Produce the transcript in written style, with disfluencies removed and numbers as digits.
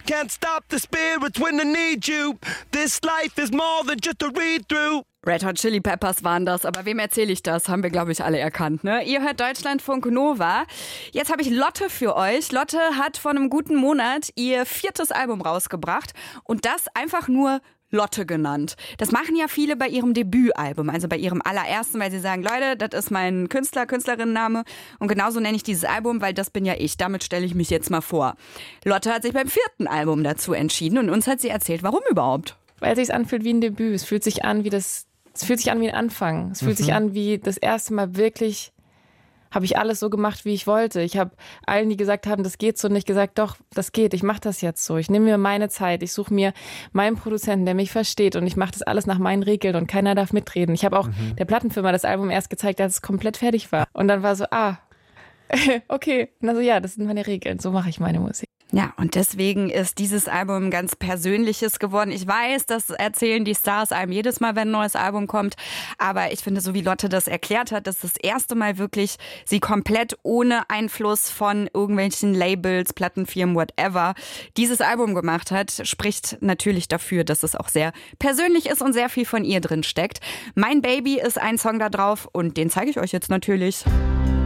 Can't stop the spirits when I need you. This life is more than just a read-through. Red Hot Chili Peppers waren das, aber wem erzähle ich das? Haben wir, glaube ich, alle erkannt, ne? Ihr hört Deutschlandfunk Nova. Jetzt habe ich Lotte für euch. Lotte hat vor einem guten Monat ihr 4. Album rausgebracht und das einfach nur Lotte genannt. Das machen ja viele bei ihrem Debütalbum, also bei ihrem allerersten, weil sie sagen, Leute, das ist mein Künstlerinnenname und genauso nenne ich dieses Album, weil das bin ja ich. Damit stelle ich mich jetzt mal vor. Lotte hat sich beim 4. Album dazu entschieden und uns hat sie erzählt, warum überhaupt? Weil es sich anfühlt wie ein Debüt. Es fühlt sich an wie ein Anfang. Es fühlt sich an wie das erste Mal wirklich, habe ich alles so gemacht, wie ich wollte. Ich habe allen, die gesagt haben, das geht so, nicht gesagt, doch, das geht, ich mache das jetzt so. Ich nehme mir meine Zeit, ich suche mir meinen Produzenten, der mich versteht und ich mache das alles nach meinen Regeln und keiner darf mitreden. Ich habe auch der Plattenfirma das Album erst gezeigt, als es komplett fertig war. Und dann war so, okay. Und also ja, das sind meine Regeln, so mache ich meine Musik. Ja, und deswegen ist dieses Album ein ganz Persönliches geworden. Ich weiß, das erzählen die Stars einem jedes Mal, wenn ein neues Album kommt. Aber ich finde, so wie Lotte das erklärt hat, dass das erste Mal wirklich sie komplett ohne Einfluss von irgendwelchen Labels, Plattenfirmen, whatever, dieses Album gemacht hat, spricht natürlich dafür, dass es auch sehr persönlich ist und sehr viel von ihr drin steckt. Mein Baby ist ein Song da drauf und den zeige ich euch jetzt natürlich.